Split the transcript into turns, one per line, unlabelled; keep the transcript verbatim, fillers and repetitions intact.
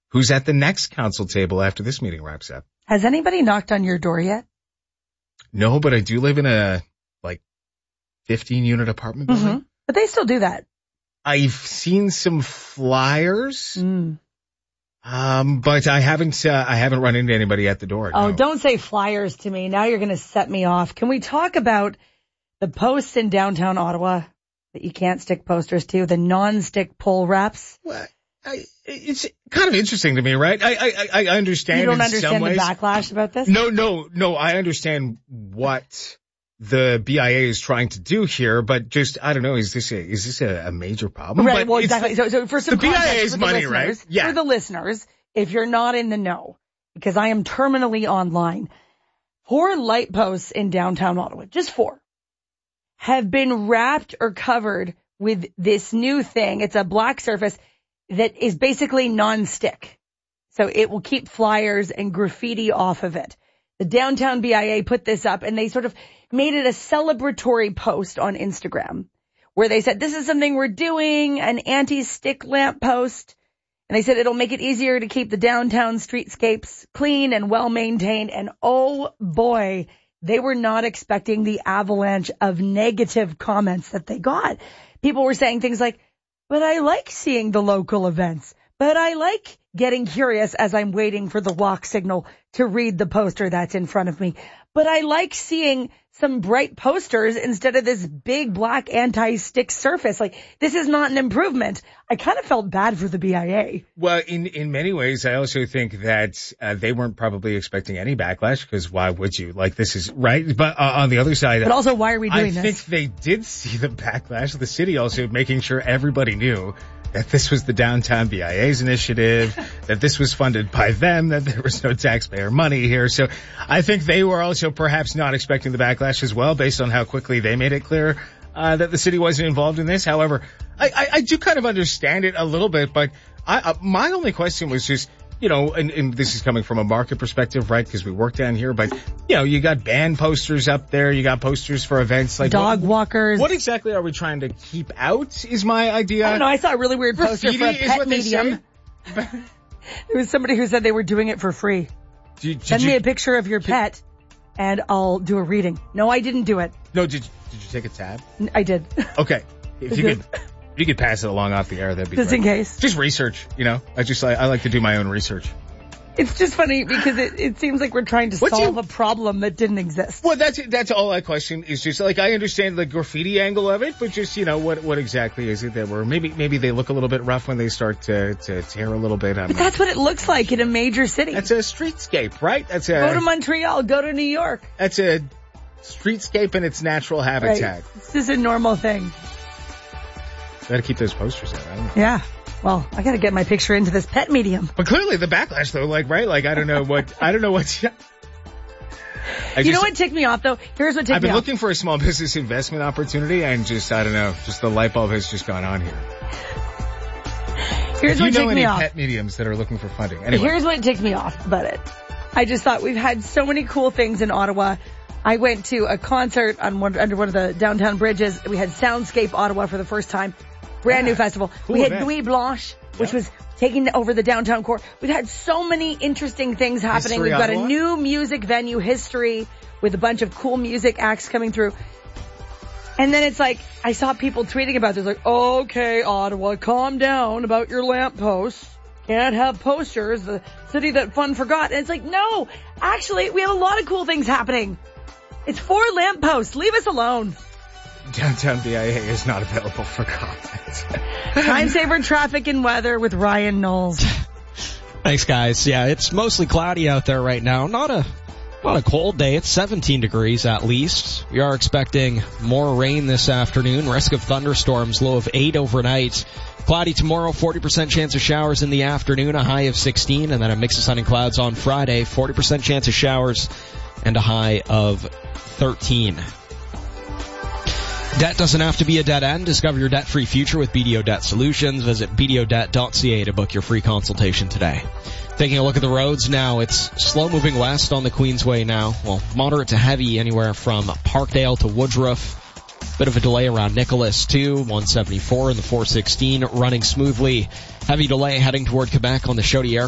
who's at the next council table after this meeting wraps up.
Has anybody knocked on your door yet?
No, but I do live in a, like, fifteen-unit apartment building.
Mm-hmm. But they still do that.
I've seen some flyers,
mm.
um, but I haven't uh, I haven't run into anybody at the door.
Oh,
no.
Don't say flyers to me. Now you're going to set me off. Can we talk about the posts in downtown Ottawa that you can't stick posters to, the non-stick pole wraps?
Well, I, it's kind of interesting to me, right? I I, I understand.
You don't
in
understand
some
the
ways.
backlash about this?
No, no, no. I understand what the B I A is trying to do here, but just, I don't know, is this a, is this a, a major problem?
Right,
but
well, exactly. So, so for some
the
context,
B I A's
for the
money,
listeners,
right? Yeah.
For the listeners, if you're not in the know, because I am terminally online, four light posts in downtown Ottawa, just four, have been wrapped or covered with this new thing. It's a black surface that is basically non-stick. So it will keep flyers and graffiti off of it. The downtown B I A put this up and they sort of made it a celebratory post on Instagram where they said, this is something we're doing, an anti-stick lamp post. And they said it'll make it easier to keep the downtown streetscapes clean and well maintained. And oh boy, they were not expecting the avalanche of negative comments that they got. People were saying things like, but I like seeing the local events, but I like getting curious as I'm waiting for the walk signal to read the poster that's in front of me. But I like seeing some bright posters instead of this big black anti-stick surface. Like, this is not an improvement. I kind of felt bad for the B I A.
Well, in, in many ways, I also think that uh, they weren't probably expecting any backlash, because why would you? Like, this is right. But uh, on the other side,
but also, why are we doing
I
this?
I think they did see the backlash. The city also making sure everybody knew that this was the downtown B I A's initiative, that this was funded by them, that there was no taxpayer money here. So I think they were also perhaps not expecting the backlash as well, based on how quickly they made it clear uh, that the city wasn't involved in this. However, I, I, I do kind of understand it a little bit, but I, uh, my only question was just, you know, and, and this is coming from a market perspective, right? Because we work down here, but, you know, you got band posters up there, you got posters for events like
dog
what,
walkers.
What exactly are we trying to keep out is my idea.
I don't know. I saw a really weird poster
Graffiti
for a
is
pet
what they
medium.
say.
There was somebody who said they were doing it for free.
Did, did
Send
you,
me a picture of your pet and I'll do a reading. No, I didn't do it.
No, did, did you take a tab?
I did.
Okay. If you could, if you could pass it along off the air, that'd be
Just
great.
in case.
Just research, you know. I just, I, I like to do my own research.
It's just funny because it, it seems like we're trying to
What's
solve
you,
a problem that didn't exist.
Well, that's that's all I question is just like, I understand the graffiti angle of it, but just, you know, what what exactly is it that we're, maybe maybe they look a little bit rough when they start to, to tear a little bit. On
but that's what it looks like in a major city.
That's a streetscape, right? That's a,
go to Montreal, go to New York.
That's a streetscape in its natural habitat.
Right. This is a normal thing.
Gotta keep those posters out, I don't know.
Yeah. Well, I gotta get my picture into this pet medium.
But clearly the backlash though, like, right? Like, I don't know what, I don't know what.
I you just, know what ticked me off though? Here's what ticked me off.
I've been looking for a small business investment opportunity and just, I don't know, just the light bulb has just gone on here.
Here's
if
what
you know
ticked
any
me off.
pet mediums that are looking for funding. Anyway.
Here's what ticked me off about it. I just thought we've had so many cool things in Ottawa. I went to a concert on one, under one of the downtown bridges. We had Soundscape Ottawa for the first time. Brand yeah. new festival.
Cool
we had
event.
Nuit Blanche, which yep. was taking over the downtown core. We've had so many interesting things happening.
History
We've got
Ottawa?
a new music venue, History, with a bunch of cool music acts coming through. And then it's like, I saw people tweeting about this, like, okay, Ottawa, calm down about your lampposts. Can't have posters, the city that fun forgot. And it's like, no, actually, we have a lot of cool things happening. It's four lampposts. Leave us alone.
Downtown B I A is not available for comment.
Time saver traffic and weather with Ryan Knowles.
Thanks, guys. Yeah, it's mostly cloudy out there right now. Not a not a cold day. It's seventeen degrees at least. We are expecting more rain this afternoon. Risk of thunderstorms, low of eight overnight. Cloudy tomorrow, forty percent chance of showers in the afternoon, a high of sixteen, and then a mix of sun and clouds on Friday, forty percent chance of showers and a high of thirteen. Debt doesn't have to be a dead end. Discover your debt-free future with B D O Debt Solutions. Visit b d o debt dot c a to book your free consultation today. Taking a look at the roads now, it's slow moving west on the Queensway now. Well, moderate to heavy anywhere from Parkdale to Woodruff. Bit of a delay around Nicholas too, one seventy-four and the four sixteen running smoothly. Heavy delay heading toward Quebec on the Chaudière